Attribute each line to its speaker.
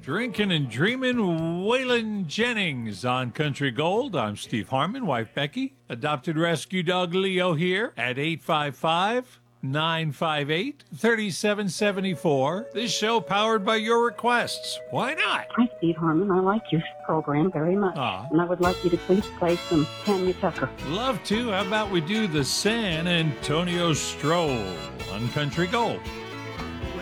Speaker 1: Drinking and dreaming, Waylon Jennings on Country Gold. I'm Steve Harmon, wife Becky. Adopted rescue dog Leo here at 855-958-3774. This show powered by your requests. Why not?
Speaker 2: Hi, Steve Harmon. I like your program very much. And I would like you to please play some Tanya Tucker.
Speaker 1: Love to. How about we do the San Antonio Stroll on Country Gold?